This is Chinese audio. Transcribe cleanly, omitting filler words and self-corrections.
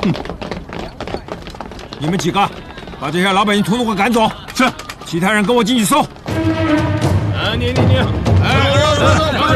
你们几个把这些老百姓统统给赶走。是，其他人跟我进去搜。 你，哎，